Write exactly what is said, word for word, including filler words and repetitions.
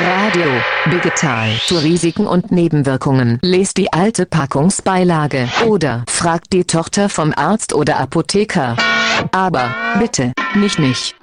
Radio, Digital, zu Risiken und Nebenwirkungen. Lest die alte Packungsbeilage oder fragt die Tochter vom Arzt oder Apotheker. Aber, bitte, nicht mich.